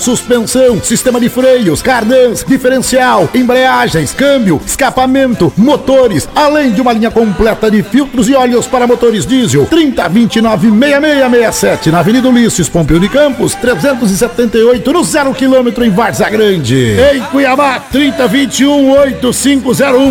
suspensão, sistema de freios, cardãs, diferencial, embreagens, câmbio, escapamento, motores, além de uma linha completa de filtros e óleos para motores diesel. 3029-6667 na Avenida Ulisses Pompeu de Campos, 378 no 0 km em Várzea Grande. Em Cuiabá, 3021-8501.